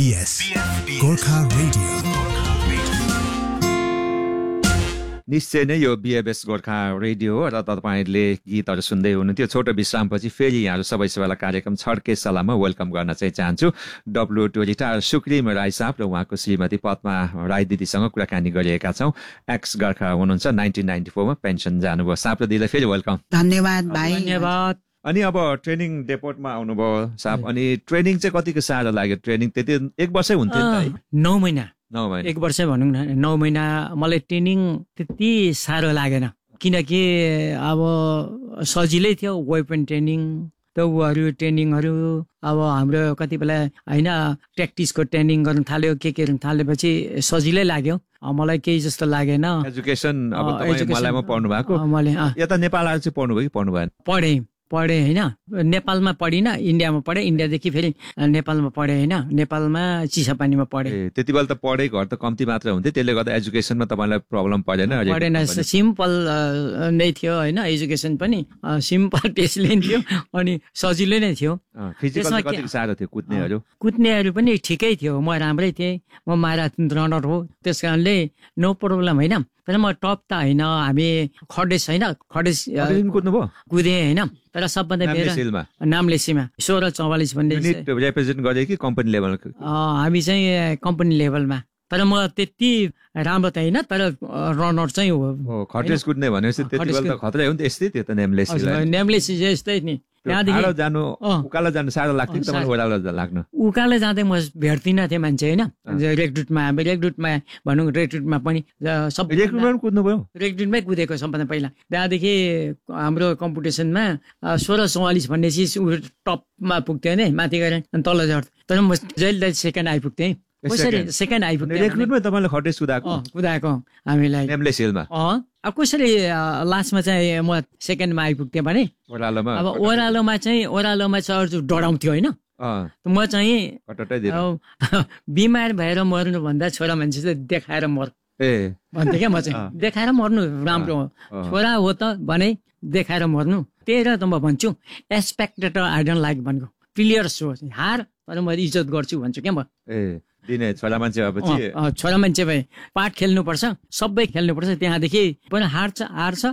BFBS Gorkha radio. निश्चय नै यो BFBS गोर्खा रेडियो हो र तपाईहरुले गीतहरु सुन्दै हुनुहुन्थ्यो। छोटो विश्रामपछि फेरि यहाँहरु सबै सबैलाई कार्यक्रम छड्के सलाममा वेलकम गर्न चाहिँ चाहन्छु। W2 रिटायर सुक्रिम राई साहब र उहाँको श्रीमती पद्मा राई दिदीसँग कुराकानी गरिएका छौं। एक्स गोर्खा हुनुहुन्छ, 1994 मा पेन्सन जानुभयो। साहब र दिदीलाई फेरि वेलकम। धन्यवाद भाइ। धन्यवाद। अनि अब ट्रेनिङ डेपोटमा आउनुभयो साहब, अनि ट्रेनिङ चाहिँ कतिको साह्रो लाग्यो? ट्रेनिङ त्यति 1 वर्षै हुन्थ्यो नि त? 9 महिना। 1 वर्ष भनौँ न, 9 महिना मलाई ट्रेनिङ त्यति साह्रो लागेन, किनकि अब सजिलै थियो। वेपन ट्रेनिङ तौहरू ट्रेनिङहरू अब हाम्रो कति बेला होइन प्र्याक्टिसको ट्रेनिङ गर्न थाल्यो, के गर्नु थालेपछि सजिलै लाग्यो। मलाई केही जस्तो लागेन। एजुकेसन अब तपाईँ मलाइमा पढ्नु भएको? मैले यता नेपाल आएर चाहिँ पढ्नु भयो कि पढ्नु भएन? पढेँ होइन, नेपालमा पढिनँ, इन्डियामा पढेँ। इन्डियादेखि फेरि नेपालमा पढेँ होइन, नेपालमा चिसापानीमा पढेँ। त्यति बेला त पढे घर त कम्ती मात्र हुन्थ्यो, त्यसले गर्दा एजुकेसनमा तपाईँलाई प्रब्लम परेन? सिम्पल नै थियो होइन, एजुकेसन पनि सिम्पल टेस्ट लिन्थ्यो अनि सजिलो नै थियो। फिजिकल कति साह्रो थियो? कुद्नेहरू पनि ठिकै थियो, म राम्रै थिएँ, म म्याराथन रनर हो, त्यस कारणले नो प्रब्लम होइन। तर म टप त होइन, हामी खडेस होइन, खडेस कुदेँ होइन। तर सबभन्दा मेरो नाम्लेसीमा 1644 भन्ने रिप्रेजेन्ट गरे कि कम्पनी लेभल? हामी चाहिँ कम्पनी लेभलमा, तर म त्यति राम्रो त होइन, तर रनर चाहिँ हो। खडेस कुद्ने भनेपछि त्यति बेला त खतरै हो नि त। यस्तै थियो त नेम्लेसी जस्तै नि। त्यहाँदेखि उकालो जानु साह्रो लाग्थ्यो कि तपाईलाई ओह्रालो लाग्नु? उकालो जाँदै म भेट्दिनँ थिएँ मान्छे होइन। रेक्रुटमा भनौँ, रेक्रुटमा पनि सब कुद्नु भयो। रेक्रुटमै कुदेको सबभन्दा पहिला। त्यहाँदेखि हाम्रो कम्पिटिसनमा 1644 भन्ने चिज टपमा पुग्थ्यो नि, माथि गएर तल झर्थ्यो। तर म जहिले सेकेन्ड आइपुग्थेँ। कसरी सेकेन्ड आइपुग्थ्यो? रेक्रुटमै तपाईँले खटेस कुदाएको हामीलाई नेम्लेसीमा। अब कसरी लास्टमा चाहिँ म सेकेन्डमा आइपुग्थेँ भने अब ओह्रालोमा चाहिँ अरू डराउँथ्यो होइन। म चाहिँ बिमार भएर मर्नुभन्दा छोरा मान्छे चाहिँ देखाएर मर भन्थेँ क्या। म चाहिँ देखाएर मर्नु राम्रो हो, छोरा हो त भने देखाएर मर्नु, त्यही र त म भन्छु। एक्सपेक्टेड आई डोन्ट लाइक भनेको प्लेयर्स हो, हार तर म इज्जत गर्छु भन्छु क्या म। छोरा मान्छे भए पाठ खेल्नुपर्छ, सबै खेल्नुपर्छ। त्यहाँदेखि पनि हारोस्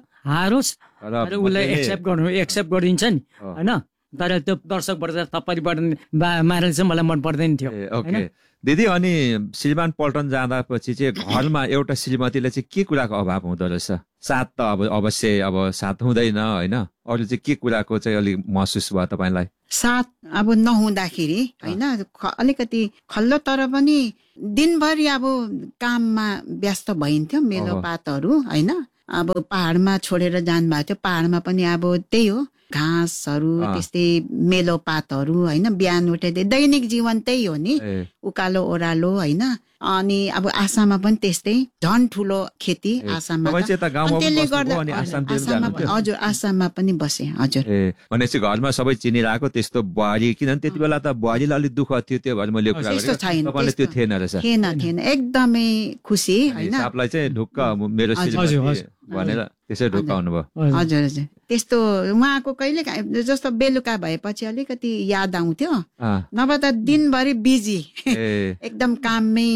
र उसलाई एक्सेप्ट गरिदिन्छ नि होइन। तर त्यो दर्शकबाट थप्पडीबाट मारेर चाहिँ मलाई मन पर्दैन थियो। दिदी, अनि श्रीमान पल्टन जाँदापछि चाहिँ घरमा एउटा श्रीमतीले चाहिँ के कुराको अभाव हुँदो रहेछ? साथ त अब अवश्य अब साथ हुँदैन होइन, अरू चाहिँ के कुराको चाहिँ अलिक महसुस भयो तपाईँलाई? साथ अब नहुँदाखेरि होइन अलिकति खल्लो, तर पनि दिनभरि अब काममा व्यस्त भइन्थ्यो। मेलोपातहरू होइन, अब पहाडमा छोडेर जानुभएको थियो। पहाडमा पनि अब त्यही हो, घाँसहरू त्यस्तै मेलोपातहरू होइन, बिहान उठेर दैनिक जीवन त्यही हो नि, उकालो ओह्रालो होइन। अनि अब आसाममा पनि त्यस्तै, झन् ठुलो खेती आसाममा। त्यसले गर्दा हजुर आसाममा पनि बसे। हजुर भनेपछि घरमा सबै चिनिरहेको त्यस्तो बुहारी, किनभने त्यति बेला त बुहारीलाई अलिक दुःख थियो, त्यो भएर मैले त्यो थिएन रहेछ? थिएन, एकदमै खुसी होइन। सबलाई चाहिँ ढुक्क मेरो भनेर त्यसै ढुक्क हुनुभयो? हजुर हजुर, त्यस्तो उहाँको कहिले जस्तो बेलुका भएपछि अलिकति याद आउँथ्यो, नभए त दिनभरि बिजी एकदम काममै।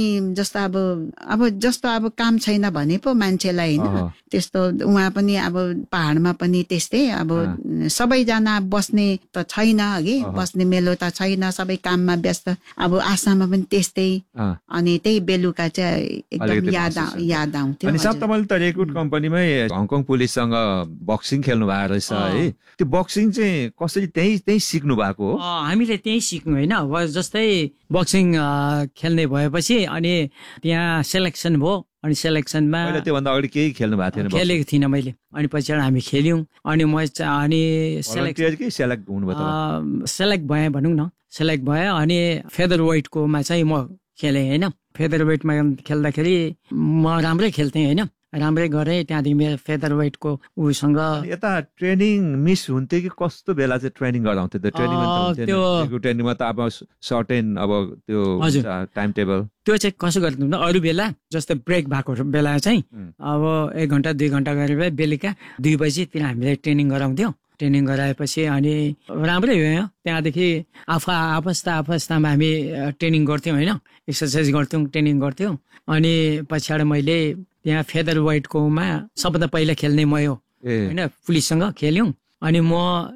जस्तो अब काम छैन भने पो मान्छेलाई होइन, त्यस्तो। उहाँ पनि अब पहाडमा पनि त्यस्तै, अब सबैजना बस्ने त छैन अघि, बस्ने मेलो त छैन, सबै काममा व्यस्त। अब आसाममा पनि त्यस्तै। अनि त्यही बेलुका चाहिँ एकदम याद आउँथ्यो। अनि सब तपाईँले त रेक्रुट कम्पनीमै हङकङ पुलिससँग बक्सिङ खेल्नु भएको रहेछ है? त्यो बक्सिङ चाहिँ कसरी त्यही सिक्नु भएको हो? हामीले त्यही सिक्नु होइन। अब जस्तै बक्सिङ खेल्ने भएपछि अनि त्यहाँ सेलेक्सन भयो, अनि सेलेक्सनमा त्योभन्दा अगाडि केही खेल्नु भएको थिएन? खेलेको थिइनँ मैले। अनि पछि हामी खेल्यौँ, अनि म सेलेक्ट भएँ भनौँ न, सेलेक्ट भएँ। अनि फेदर वेटकोमा चाहिँ म खेलेँ होइन। फेदर वेटमा खेल्दाखेरि म राम्रै खेल्थेँ होइन, राम्रै गरेँ। त्यहाँदेखि मेरो फेदर वेटको उसँग यता ट्रेनिङ मिस हुन्थ्यो कि कस्तो बेला चाहिँ ट्रेनिङ गराउँथ्यो? ट्रेनिङमा त अब सर्टेन अब त्यो टाइम टेबल त्यो चाहिँ कसो गर्नु? अरू बेला जस्तो ब्रेक भएको बेला चाहिँ अब 1 घन्टा 2 घन्टा गरेर बेलुका 2 बजीतिर हामीले ट्रेनिङ गराउँथ्यौँ। ट्रेनिङ गराएपछि अनि राम्रै भयो। त्यहाँदेखि अवस्थामा हामी ट्रेनिङ गर्थ्यौँ होइन, एक्सर्साइज गर्थ्यौँ, ट्रेनिङ गर्थ्यौँ। अनि पछाडि मैले त्यहाँ फेदर वेटकोमा सबभन्दा पहिला खेल्ने म हो होइन, पुलिससँग खेल्यौँ। अनि म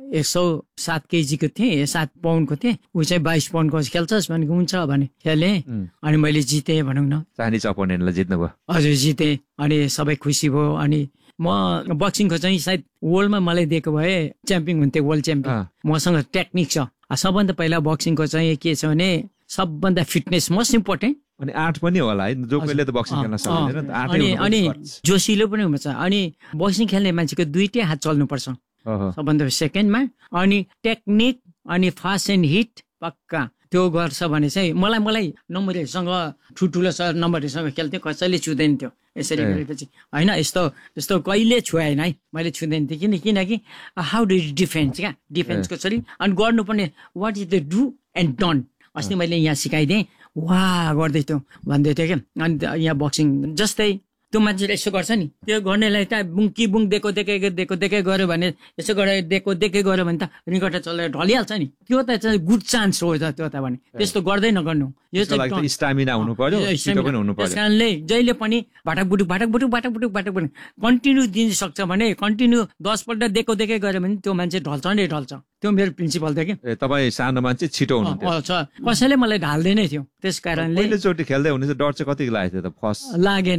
107 केजीको थिएँ, 7 पाउन्डको थिएँ, ऊ चाहिँ 22 पाउन्डको खेल्छस् भनेको हुन्छ भने खेलेँ। अनि मैले जितेँ भनौँ न, चाइनिज अपोनेन्टलाई जित्नुभयो। हजुर जितेँ अनि सबै खुसी भयो। अनि म बक्सिङको चाहिँ सायद वर्ल्डमा मलाई दिएको भए च्याम्पियन हुन्थेँ, वर्ल्ड च्याम्पियन। मसँग टेक्निक छ। सबभन्दा पहिला बक्सिङको चाहिँ के छ भने सबभन्दा फिटनेस मोस्ट इम्पोर्टेन्ट। अनि आर्ट पनि होला है, जो कोहीले त बक्सिङ खेल्न सक्दैन। अनि जोसिलो पनि हुन्छ। अनि बक्सिङ खेल्ने मान्छेको दुईटै हात चल्नुपर्छ सबभन्दा सेकेन्डमा। अनि टेक्निक अनि फास्ट एन्ड हिट पक्का त्यो गर्छ भने चाहिँ मलाई नम्बरहरूसँग ठुल्ठुलो नम्बरहरूसँग खेल्थ्यो, कसैले छुँदैन थियो। यसरी गरेपछि होइन, यस्तो कहिले छुएन है, मैले छुँदैन थिएँ। किनकि हाउ डु डिफेन्स क्या, डिफेन्स कसरी अनि गर्नुपर्ने, what is the do and done. अस्ति मैले यहाँ सिकाइदिएँ, वाह गर्दै थियो भन्दै थियो क्या। अनि यहाँ बक्सिङ जस्तै त्यो मान्छेले यसो गर्छ नि, त्यो गर्नेलाई त बुङ दिएको गऱ्यो भने, यसो दिएको गऱ्यो भने त रिकटा चलेर ढलिहाल्छ नि। त्यो त चाहिँ गुड चान्स हो त्यो त भने, त्यस्तो गर्दै नगर्नु। यो चाहिँ स्टामिना हुनु पर्यो, छिटो पनि हुनु पर्यो। त्यसकारणले जहिले पनि भाटाकबुटुक कन्टिन्यू दिन सक्छ भने, कन्टिन्यू 10 पल्ट दिएको गऱ्यो भने त्यो मान्छे ढल्छ नै ढल्छ। त्यो मेरो प्रिन्सिपल थियो कि। तपाईँ सानो मान्छे छिटो हुनुहुन्थ्यो, कसैले मलाई ढाल्दैन थियो। त्यस कारणले पहिलोचोटि खेल्दै हुने डर चाहिँ कति लागेको थियो त? फर्स्ट लागेन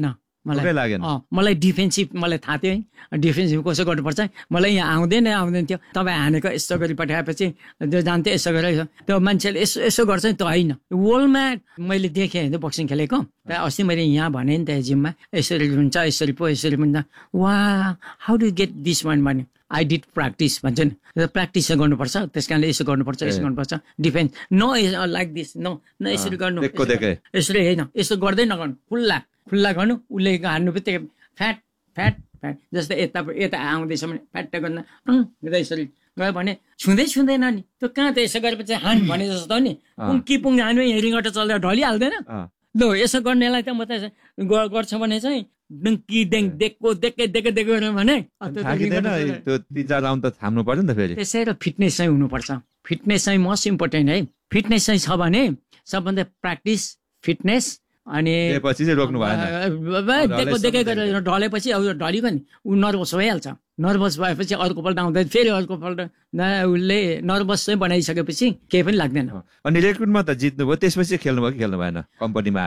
मलाई डिफेन्सिभ मलाई थाहा थियो है, डिफेन्सिभ कसो गर्नुपर्छ। मलाई यहाँ आउँदैन थियो, तपाईँ हानेको यसो गरी पठाएपछि त्यो जान्थ्यो, यसो गरेर त्यो मान्छेले यसो गर्छ नि, त्यो होइन। वर्ल्डमा मैले देखेँ त्यो बक्सिङ खेलेको। अस्ति मैले यहाँ भने नि त्यहाँ जिममा, यसरी हुन्छ, यसरी पो, यसरी हुन्छ। वा how do get this one भन्यो। आई डिड प्र्याक्टिस भन्छ नि, प्र्याक्टिस गर्नुपर्छ। त्यस कारणले यसो गर्नुपर्छ, यसो गर्नुपर्छ। डिफेन्स लाइक दिस, यसरी गर्नु, यसरी होइन, यसो गर्दै नगर्नु, खुल्ला गर्नु। उसले हान्नु बित्तिकै फ्याट जस्तै यता आउँदैछ भने फ्याट गर्न यसरी गयो भने छुँदैन नि। त्यो कहाँ त यसो गरेपछि हान भने जस्तो नि, पुङ हान्यो, यहाँ रिङ्गटा चल्दा ढलिहाल्दैन। ल यसो गर्नेलाई त म त गर्छ भने चाहिँ दिएको भने त्यसै र फिटनेस चाहिँ हुनुपर्छ। फिटनेस चाहिँ मोस्ट इम्पोर्टेन्ट है। फिटनेस चाहिँ छ भने सबभन्दा प्र्याक्टिस, फिटनेस। अनि रोक्नु भएन, देखेकै गरेर ढलेपछि अब ढलियो नि, ऊ नर्भस भइहाल्छ। नर्भस भएपछि अर्को पल्ट आउँदा फेरि अर्को पल्ट उसले नर्भस चाहिँ बनाइसकेपछि केही पनि लाग्दैन। अनि रेक्रुटमा त जित्नुभयो, त्यसपछि खेल्नुभयो कि खेल्नु भएन? कम्पनीमा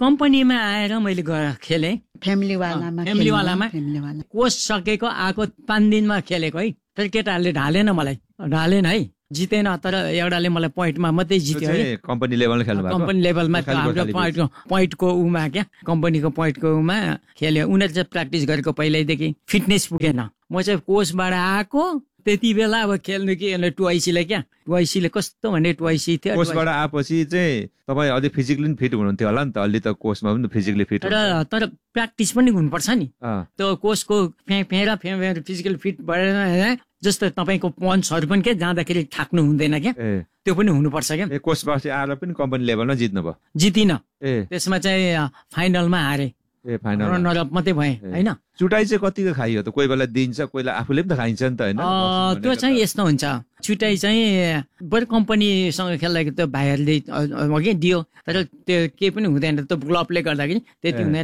आएर मैले खेलेँ, फ्यामिलीवालामा कोच सकेको आएको 5 दिनमा खेलेको है। तर केटाहरूले ढालेन है, जितेन। तर एउटाले मलाई पोइन्टमा मात्रै जित्यो है। कम्पनी लेभलमा खेल्नु भएको? कम्पनी लेभलमा हाम्रो पोइन्टको उमा क्या, कम्पनीको पोइन्टको उमा खेल्यो। उनीहरू चाहिँ प्र्याक्टिस गरेको पहिल्यैदेखि, फिटनेस पुगेन। म चाहिँ कोचबाट आएको त्यति बेला अब खेल्नु कि टुआइसीले क्या, टुआइसीले कस्तो भने टुआइसी थियो। कोचबाट आएपछि चाहिँ तपाईँ अझै फिजिकली फिट हुनुहुन्थ्यो होला नि त? अलि त कोचमा पनि फिजिकली फिट, तर प्र्याक्टिस पनि हुनुपर्छ नि। त्यो कोचको फेरा फिजिकल फिट भएर जस्तो तपाईँको पन्चहरू पनि के जाँदाखेरि थाक्नु हुँदैन क्या, त्यो पनि हुनुपर्छ क्या। कोचबाट आएर पनि कम्पनी लेभलमा जित्नुभयो? जितिन, त्यसमा चाहिँ फाइनलमा हारे, रनर अप मात्रै भए होइन। चुटाइ चाहिँ कतिको खाइयो त? कोही बेला दिन्छ, कोही बेला आफूले पनि त खाइन्छ नि त होइन? त्यो चाहिँ यस्तो हुन्छ, चुटाइ चाहिँ बरु कम्पनीसँग खेल्दाखेरि त भाइहरूले अघि दियो, तर त्यो केही पनि हुँदैन। त्यो ग्लबले गर्दाखेरि त्यति हुँदैन,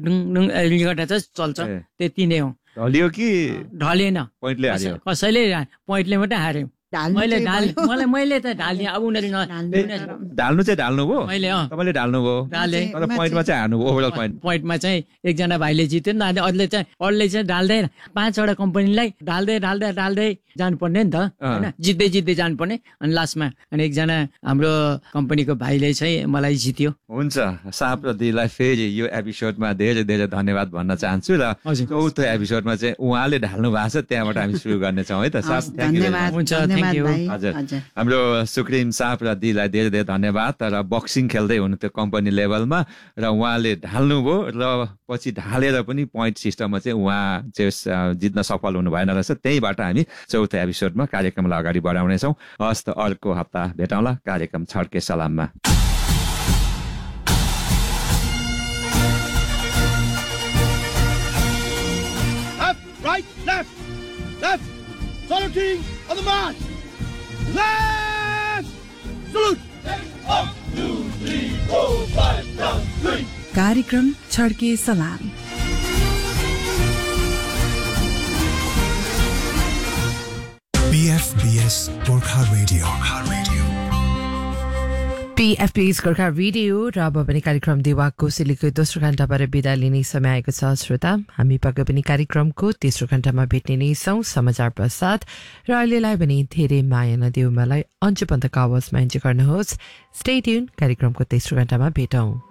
रिगटा चाहिँ चल्छ, त्यति नै हो। ढलियो कि ढलेन? पोइन्टले हार्यो, कसैले पोइन्टले मात्रै हार्यो। मैले त ढाल्ने। अब उनीहरू ढाल्नु चाहिँ ढाल्नु भयो, तपाईँले ढाल्नु भयो, तर पोइन्टमा चाहिँ हार्नु भयो। ओभरअल पोइन्टमा चाहिँ एकजना भाइले जित्यो नि त, अरूले चाहिँ ढाल्दै 5वटा कम्पनीलाई ढाल्दै जानुपर्ने नि त होइन, जित्दै जानुपर्ने। अनि लास्टमा अनि एकजना हाम्रो कम्पनीको भाइले चाहिँ मलाई जित्यो। हुन्छ, साप र दिदीलाई फेरि यो एपिसोडमा धेरै धन्यवाद भन्न चाहन्छु। र चौथो एपिसोडमा चाहिँ उहाँले ढाल्नु भएको छ, त्यहाँबाट हामी सुरु गर्नेछौँ है त। हुन्छ, हजुर। हाम्रो सुक्रिम साप र दिदीलाई धेरै धन्यवाद। र बक्सिङ खेल्दै हुनुहुन्थ्यो कम्पनी लेभलमा, र उहाँले ढाल्नुभयो, र पछि ढालेर पनि पोइन्ट सिस्टममा चाहिँ उहाँ चाहिँ जित्न सफल हुनु भएन रहेछ। त्यहीबाट हामी चौथो एपिसोडमा कार्यक्रमलाई अगाडि बढाउनेछौँ। हस्त अर्को हप्ता भेटौँला कार्यक्रम छड्के सलाममा। Left, right, left, solo team. कार्यक्रम छड्के सलाम। PFBS Gorkha radio PFBS Gorkha radio र अब पनि कार्यक्रम दिवा कोसेलीको दोस्रो घण्टाबाट बिदा लिने समय आएको छ श्रोता। हामी पक्कै पनि कार्यक्रमको तेस्रो घण्टामा भेट्ने नै छौँ समाचार पश्चात र अहिलेलाई पनि धेरै माया नदेऊ मलाई अन्चु पन्तको आवाजमा इन्जोय गर्नुहोस्। स्टे ट्युन, कार्यक्रमको तेस्रो घण्टामा भेटौँ।